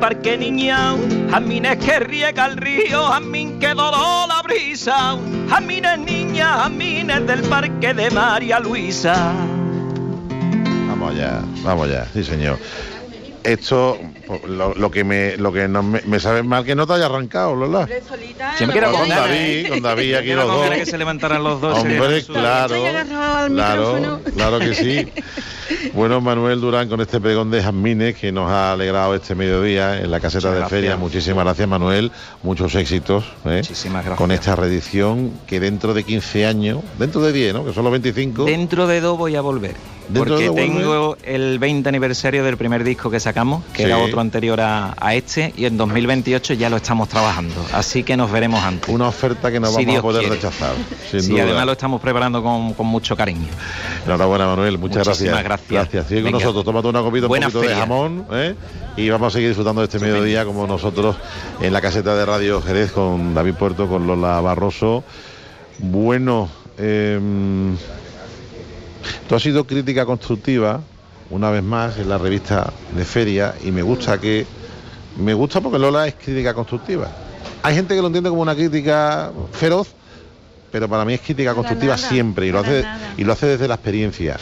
Parque niñao, jamines que riega el río, jamín que doró la brisa, jamines niña, jamines del parque de María Luisa. Vamos allá, sí señor. Esto, lo que me sabe mal que no te haya arrancado, Lola. Siempre era con David aquí los dos. Que se levantaran los dos. Hombre, claro que sí. Bueno, Manuel Durán, con este pregón de jazmines que nos ha alegrado este mediodía en la caseta de feria. Muchísimas gracias, Manuel. Muchos éxitos. Muchísimas gracias. Con esta reedición que dentro de 15 años, dentro de 10, ¿no? Que son los 25. Dentro de 2 voy a volver. Porque tengo el 20 aniversario del primer disco que sacamos, que era otro anterior a este, y en 2028 ya lo estamos trabajando, así que nos veremos antes. Una oferta que no vamos a poder rechazar, sin duda. Además lo estamos preparando con mucho cariño. Enhorabuena, Manuel, muchas Muchísimas gracias. Sigue con nosotros, tómate una copita, un poquito de jamón, y vamos a seguir disfrutando de este mediodía como nosotros en la caseta de Radio Jerez con David Puerto, con Lola Barroso. Bueno, tú has sido crítica constructiva una vez más en la revista de feria y me gusta porque Lola es crítica constructiva. Hay gente que lo entiende como una crítica feroz, pero para mí es crítica constructiva siempre y lo hace desde la experiencia.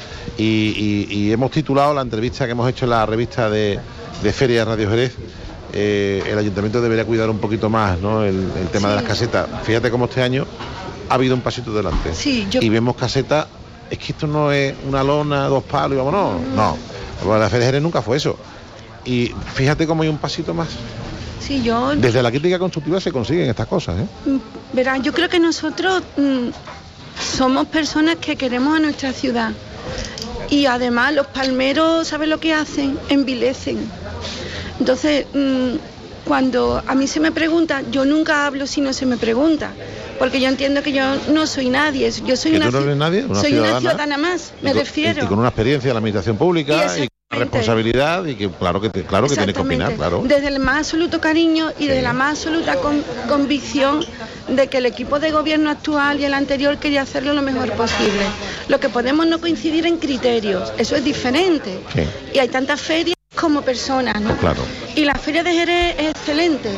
Y hemos titulado la entrevista que hemos hecho en la revista de feria de Radio Jerez. El ayuntamiento debería cuidar un poquito más, ¿no? el tema de las casetas. Fíjate cómo este año ha habido un pasito delante. Y vemos casetas. Es que esto no es una lona, 2 palos y vámonos. No, la Feria de Jerez nunca fue eso. Y fíjate cómo hay un pasito más. Sí, desde la crítica constructiva se consiguen estas cosas, Verán, yo creo que nosotros somos personas que queremos a nuestra ciudad. Y además los palmeros, ¿sabes lo que hacen? Envilecen. Entonces, cuando a mí se me pregunta, yo nunca hablo si no se me pregunta. Porque yo entiendo que yo no soy nadie, yo soy una ciudadana más, me refiero. Y con una experiencia en la administración pública y con responsabilidad y que claro que tiene que opinar, claro. Desde el más absoluto cariño y desde la más absoluta convicción de que el equipo de gobierno actual y el anterior quería hacerlo lo mejor posible. Lo que podemos no coincidir en criterios, eso es diferente. Sí. Y hay tantas ferias como personas, ¿no? Claro. Y la Feria de Jerez es excelente.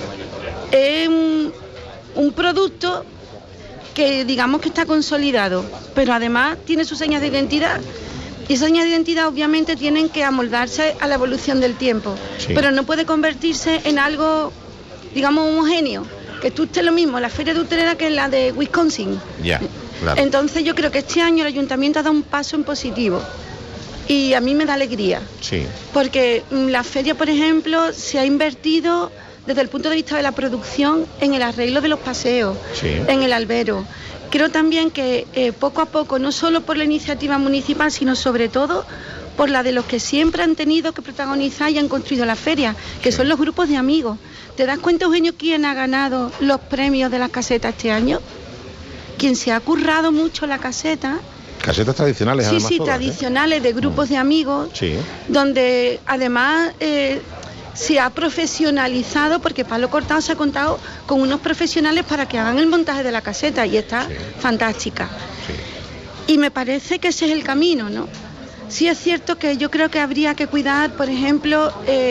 Es un producto que digamos que está consolidado, pero además tiene sus señas de identidad. Y esas señas de identidad obviamente tienen que amoldarse a la evolución del tiempo, pero no puede convertirse en algo, digamos, homogéneo, que tú estés lo mismo en la Feria de Utrera que en la de Wisconsin. Claro. Entonces yo creo que este año el ayuntamiento ha dado un paso en positivo y a mí me da alegría, porque la feria, por ejemplo, se ha invertido desde el punto de vista de la producción en el arreglo de los paseos, en el albero. Creo también que poco a poco, no solo por la iniciativa municipal, sino sobre todo por la de los que siempre han tenido que protagonizar y han construido la feria, que son los grupos de amigos. ¿Te das cuenta, Eugenio, quién ha ganado los premios de las casetas este año? Quien se ha currado mucho la caseta. Casetas tradicionales, además. Sí, tradicionales, de grupos de amigos, donde además se ha profesionalizado, porque Palo Cortado se ha contado con unos profesionales para que hagan el montaje de la caseta y está fantástica. Y me parece que ese es el camino, ¿no? Sí es cierto que yo creo que habría que cuidar, por ejemplo,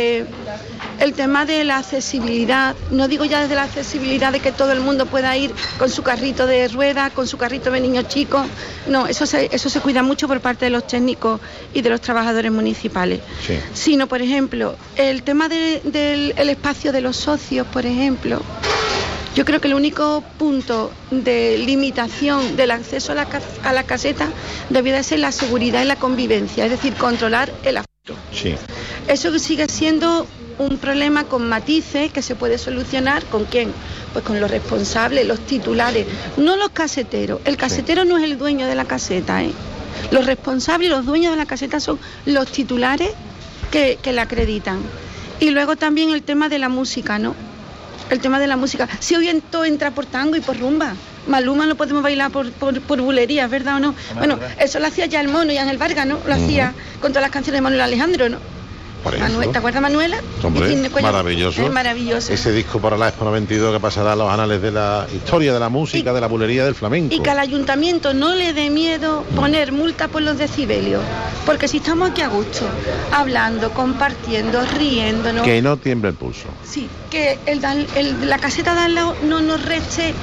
el tema de la accesibilidad. No digo ya desde la accesibilidad de que todo el mundo pueda ir con su carrito de ruedas, con su carrito de niños chicos. No, eso se cuida mucho por parte de los técnicos y de los trabajadores municipales. Sino, por ejemplo, el tema del espacio de los socios, por ejemplo. Yo creo que el único punto de limitación del acceso a la caseta debería ser la seguridad y la convivencia, es decir, controlar el aforo. Eso sigue siendo un problema con matices que se puede solucionar. ¿Con quién? Pues con los responsables, los titulares, no los caseteros. El casetero no es el dueño de la caseta, Los responsables y los dueños de la caseta son los titulares que la acreditan. Y luego también el tema de la música, ¿no? El tema de la música. Si hoy todo entra por tango y por rumba, Maluma no podemos bailar por bulerías, ¿verdad o no? Bueno, eso lo hacía ya el Mono y Ángel Vargas, ¿no? Lo hacía con todas las canciones de Manuel Alejandro, ¿no? ¿Te acuerdas, Manuela? Hombre, maravilloso. Es maravilloso. Ese disco para la Expo 92 que pasará a los anales de la historia de la música, de la bulería del flamenco. Y que al ayuntamiento no le dé miedo poner multa por los decibelios, porque si estamos aquí a gusto, hablando, compartiendo, riéndonos... Que no tiemble el pulso. Sí, que la caseta de al lado no nos reste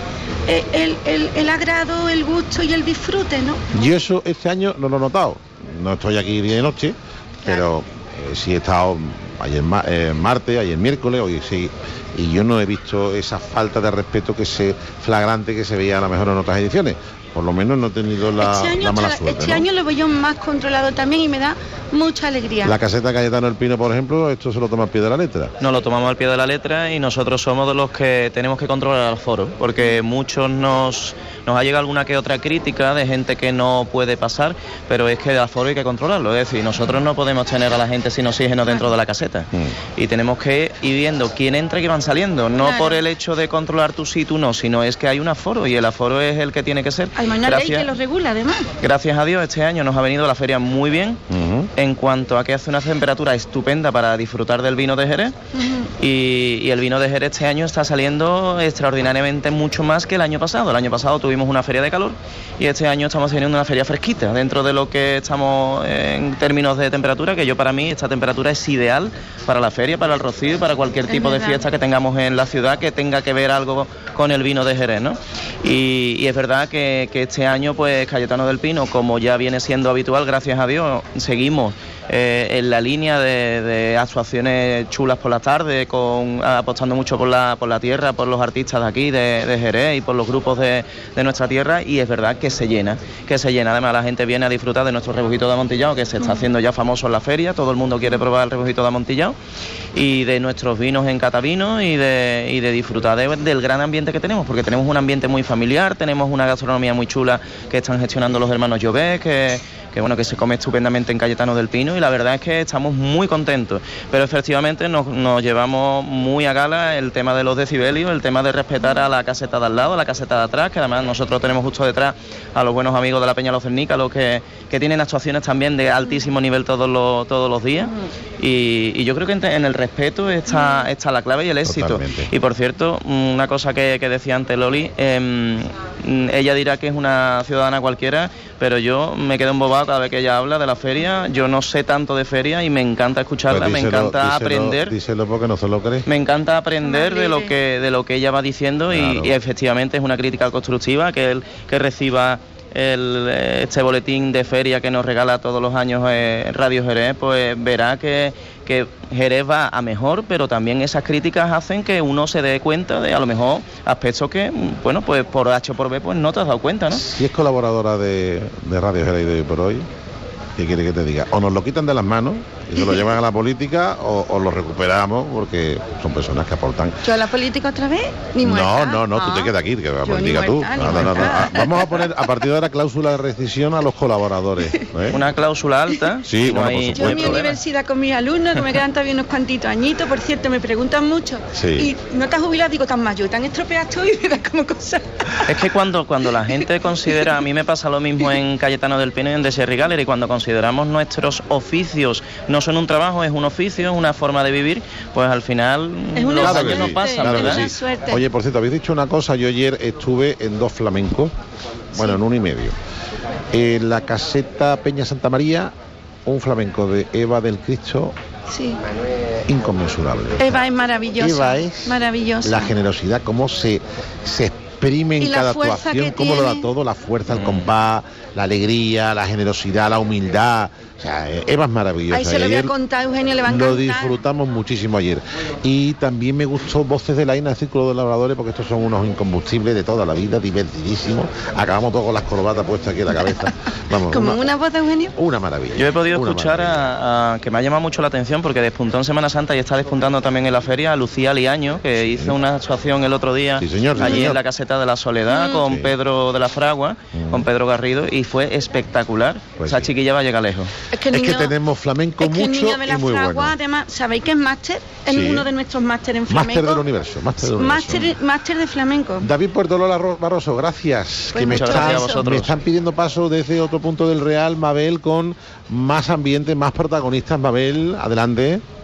el agrado, el gusto y el disfrute, ¿no? Y eso este año no lo he notado. No estoy aquí día y noche, pero sí he estado ayer martes, ayer miércoles, hoy sí, y yo no he visto esa falta de respeto flagrante que se veía a lo mejor en otras ediciones. Por lo menos no he tenido la mala suerte. Este año lo veo yo más controlado también y me da mucha alegría. La caseta Cayetano del Pino, por ejemplo, esto se lo toma al pie de la letra. No, lo tomamos al pie de la letra y nosotros somos de los que tenemos que controlar al foro, porque muchos nos ha llegado alguna que otra crítica de gente que no puede pasar, pero es que al foro hay que controlarlo, es decir, nosotros no podemos tener a la gente sin oxígeno dentro de la caseta y tenemos que ir viendo quién entra y quién van saliendo, no por el hecho de controlar tú sí, tú no, sino es que hay un aforo y el aforo es el que tiene que ser. Hay una ley que lo regula, además. Gracias a Dios, este año nos ha venido la feria muy bien, en cuanto a que hace una temperatura estupenda para disfrutar del vino de Jerez, y el vino de Jerez este año está saliendo extraordinariamente mucho más que el año pasado. El año pasado tuvimos una feria de calor y este año estamos teniendo una feria fresquita, dentro de lo que estamos en términos de temperatura, que para mí esta temperatura es ideal para la feria, para el rocío y para cualquier tipo de fiesta que tengamos en la ciudad que tenga que ver algo con el vino de Jerez, ¿no? Y es verdad que este año pues Cayetano del Pino, como ya viene siendo habitual, gracias a Dios, seguimos en la línea de actuaciones chulas por la tarde, apostando mucho por la tierra, por los artistas de aquí, de Jerez y por los grupos de nuestra tierra, y es verdad que se llena. Además la gente viene a disfrutar de nuestro rebujito de amontillado, que se está haciendo ya famoso en la feria, todo el mundo quiere probar el rebujito de amontillado, y de nuestros vinos en Catavino y de disfrutar del gran ambiente que tenemos, porque tenemos un ambiente muy familiar, tenemos una gastronomía muy chula que están gestionando los hermanos Llobet, que se come estupendamente en Cayetano del Pino, y la verdad es que estamos muy contentos, pero efectivamente nos llevamos muy a gala el tema de los decibelios, el tema de respetar a la caseta de al lado, a la caseta de atrás, que además nosotros tenemos justo detrás a los buenos amigos de la Peña Los Cernicas, los que tienen actuaciones también de altísimo nivel todos los días, y yo creo que en el respeto está la clave y el éxito. Totalmente. Y por cierto, una cosa que decía antes Loli, ella dirá que es una ciudadana cualquiera, pero yo me quedo embobado cada vez que ella habla de la feria. Yo no sé tanto de feria y me encanta escucharla, pues díselo, me encanta aprender. Díselo porque no se lo cree. Me encanta aprender de lo que ella va diciendo, claro. y efectivamente es una crítica constructiva que él que reciba este boletín de feria que nos regala todos los años Radio Jerez, pues verá que Jerez va a mejor, pero también esas críticas hacen que uno se dé cuenta de a lo mejor aspectos que, bueno, pues por H o por B pues no te has dado cuenta, ¿no? Si es colaboradora de Radio Jerez de hoy por hoy, ¿qué quiere que te diga? O nos lo quitan de las manos y se lo llevan a la política, o lo recuperamos, porque son personas que aportan. ¿Yo a la política otra vez? Ni muerta. No, tú te quedas aquí, que la política tú. No. Vamos a poner a partir de ahora cláusula de rescisión a los colaboradores. Una cláusula alta. Sí, no hay, yo en mi universidad con mis alumnos, que me quedan todavía unos cuantitos añitos, por cierto, me preguntan mucho. Sí. Y no te has jubilado, digo, tan mayor, tan estropeado estoy, y me da como cosas. Es que cuando la gente considera, a mí me pasa lo mismo en Cayetano del Pino y en Desierri Gallery, cuando consideramos nuestros oficios no son un trabajo, es un oficio, es una forma de vivir, pues al final los años no pasan, ¿verdad? Sí. Oye, por cierto, habéis dicho una cosa, yo ayer estuve en 2 flamencos, bueno, en 1 y medio. En la caseta Peña Santa María, un flamenco de Eva del Cristo, inconmensurable. Eva es maravillosa. Eva es maravillosa. La generosidad, cómo se exprime en cada actuación, cómo lo da todo, la fuerza, el compás, la alegría, la generosidad, la humildad. O sea, Eva es maravillosa. Ahí se lo voy a contar, Eugenio, le va a encantar. Lo disfrutamos muchísimo ayer. Y también me gustó Voces de la Ina, el Círculo de Labradores, porque estos son unos incombustibles de toda la vida, divertidísimos. Acabamos todos con las corbatas puestas aquí en la cabeza. Vamos, ¿como una voz de Eugenio? Una maravilla. Yo he podido escuchar a que me ha llamado mucho la atención, porque despuntó en Semana Santa y está despuntando también en la feria, a Lucía Liaño, que hizo una actuación el otro día allí en la Caseta de la Soledad con Pedro de la Fragua, con Pedro Garrido, y fue espectacular. Pues esa chiquilla va a llegar lejos. Es que tenemos flamenco mucho el niño de la y muy fragua, bueno. Además, ¿sabéis que es máster? Es uno de nuestros máster en flamenco. Máster del universo. Máster de flamenco. David Puertolola Barroso, gracias. Pues que me gracias están pidiendo paso desde otro punto del Real, Mabel, con más ambiente, más protagonistas. Mabel, adelante.